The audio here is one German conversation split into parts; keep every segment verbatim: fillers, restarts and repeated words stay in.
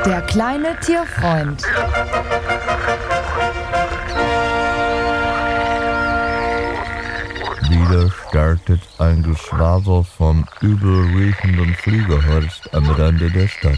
Der kleine Tierfreund. Wieder startet ein Geschwader vom übel riechenden Fliegerhorst am Rande der Stadt.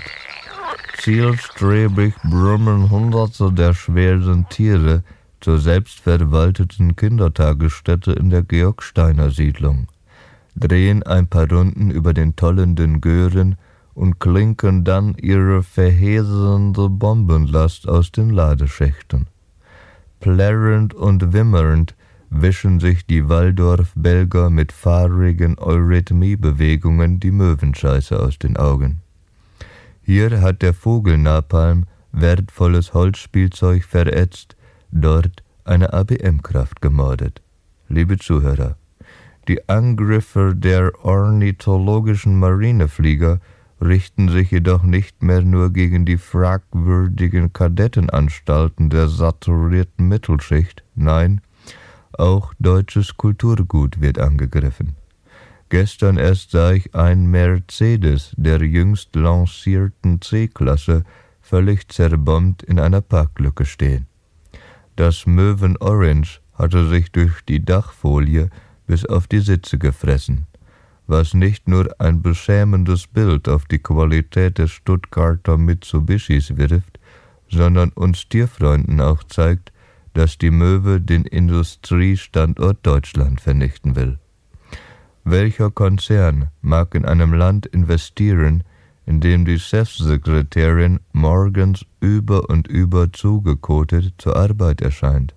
Zielstrebig brummen Hunderte der schweren Tiere zur selbstverwalteten Kindertagesstätte in der Georg-Steiner-Siedlung, drehen ein paar Runden über den tollenden Göhren und klinken dann ihre verheerende Bombenlast aus den Ladeschächten. Plärrend und wimmernd wischen sich die Waldorf-Belger mit fahrigen Eurythmiebewegungen die Möwenscheiße aus den Augen. Hier hat der Vogelnapalm wertvolles Holzspielzeug verätzt, dort eine A B M-Kraft gemordet. Liebe Zuhörer, die Angriffe der ornithologischen Marineflieger richten sich jedoch nicht mehr nur gegen die fragwürdigen Kadettenanstalten der saturierten Mittelschicht, nein, auch deutsches Kulturgut wird angegriffen. Gestern erst sah ich ein Mercedes der jüngst lancierten C-Klasse völlig zerbombt in einer Parklücke stehen. Das Möwen-Orange hatte sich durch die Dachfolie bis auf die Sitze gefressen, was nicht nur ein beschämendes Bild auf die Qualität des Stuttgarter Mitsubishis wirft, sondern uns Tierfreunden auch zeigt, dass die Möwe den Industriestandort Deutschland vernichten will. Welcher Konzern mag in einem Land investieren, in dem die Chefsekretärin morgens über und über zugekotet zur Arbeit erscheint?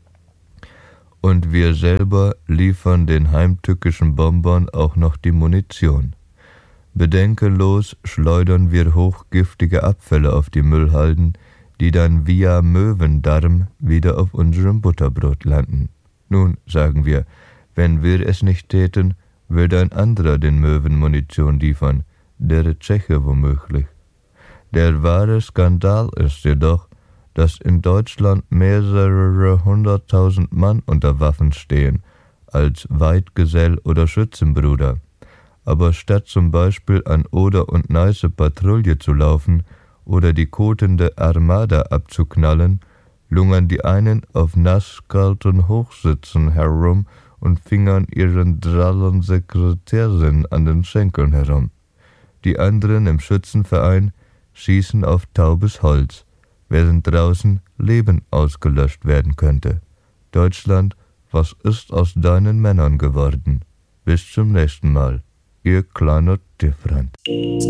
Und wir selber liefern den heimtückischen Bombern auch noch die Munition. Bedenkenlos schleudern wir hochgiftige Abfälle auf die Müllhalden, die dann via Möwendarm wieder auf unserem Butterbrot landen. Nun, sagen wir, wenn wir es nicht täten, würde ein anderer den Möwen Munition liefern, der Tscheche womöglich. Der wahre Skandal ist jedoch, dass in Deutschland mehrere hunderttausend Mann unter Waffen stehen, als Weidgesell oder Schützenbruder. Aber statt zum Beispiel an Oder und Neiße Patrouille zu laufen oder die kotende Armada abzuknallen, lungern die einen auf nasskalten Hochsitzen herum und fingern ihren drallen Sekretärin an den Schenkeln herum. Die anderen im Schützenverein schießen auf taubes Holz, während draußen Leben ausgelöscht werden könnte. Deutschland, was ist aus deinen Männern geworden? Bis zum nächsten Mal, ihr kleiner Tierfreund.